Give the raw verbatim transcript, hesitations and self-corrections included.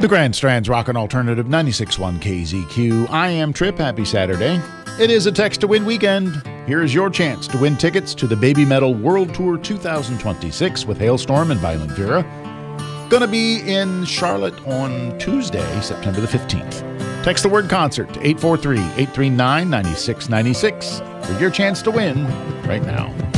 The Grand Strand's Rockin' Alternative ninety-six point one K Z Q. I am Trip. Happy Saturday. It is a Text to Win weekend. Here is your chance to win tickets to the Baby Metal World Tour twenty twenty-six with Hailstorm and Violent Vera. Gonna be in Charlotte on Tuesday, September the fifteenth. Text the word concert to eight four three, eight three nine, nine six nine six for your chance to win right now.